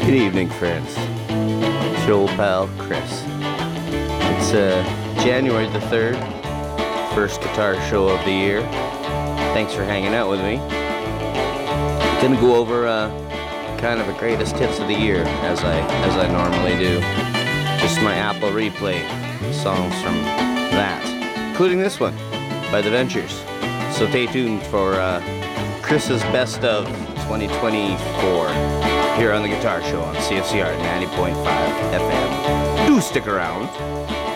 Good evening, friends. It's your old pal, Chris. It's January the 3rd, first guitar show of the year. Thanks for hanging out with me. Gonna go over kind of the greatest hits of the year, as I normally do. Just my Apple Replay songs from that, including this one by The Ventures. So stay tuned for Chris's Best of 2024 here on the Guitar Show on CFCR 90.5 FM. Do stick around.